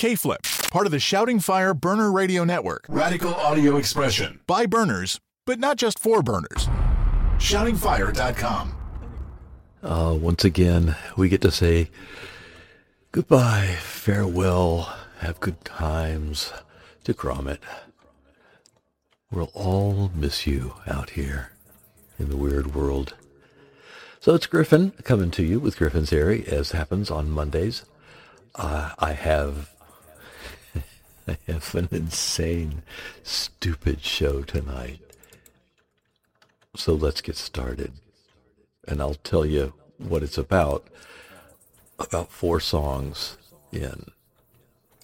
K-Flip, part of the Shouting Fire Burner Radio Network. Radical audio expression. By burners, but not just for burners. ShoutingFire.com. Once again, we get to say goodbye, farewell, have good times to Gromit. We'll all miss you out here in the weird world. So it's Griffin coming to you with Griffin's Airy, as happens on Mondays. I have an insane, stupid show tonight. So let's get started. And I'll tell you what it's about 4 songs in.